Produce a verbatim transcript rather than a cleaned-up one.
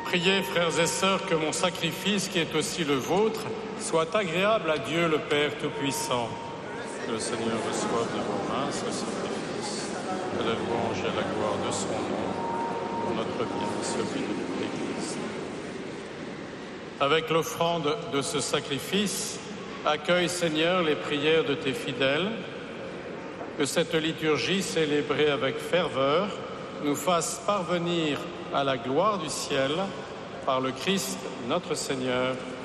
Priez, frères et sœurs, que mon sacrifice, qui est aussi le vôtre, soit agréable à Dieu le Père Tout-Puissant. Que le Seigneur reçoive de vos mains ce sacrifice, à la louange et à la gloire de son nom, pour notre bien et celui de toute l'Église. Avec l'offrande de ce sacrifice, accueille, Seigneur, les prières de tes fidèles, que cette liturgie célébrée avec ferveur nous fasse parvenir à la gloire du ciel par le Christ notre Seigneur.